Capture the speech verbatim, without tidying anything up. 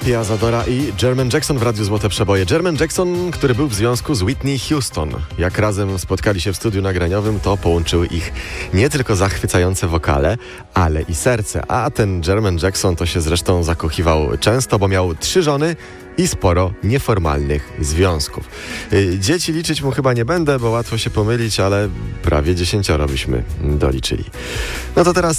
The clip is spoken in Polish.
Pia Zadora i Jermaine Jackson w Radiu Złote Przeboje. Jermaine Jackson, który był w związku z Whitney Houston. Jak razem spotkali się w studiu nagraniowym, to połączyły ich nie tylko zachwycające wokale, ale i serce. A ten Jermaine Jackson to się zresztą zakochiwał często, bo miał trzy żony i sporo nieformalnych związków. Dzieci liczyć mu chyba nie będę, bo łatwo się pomylić, ale prawie dziesięcioro byśmy doliczyli. No to teraz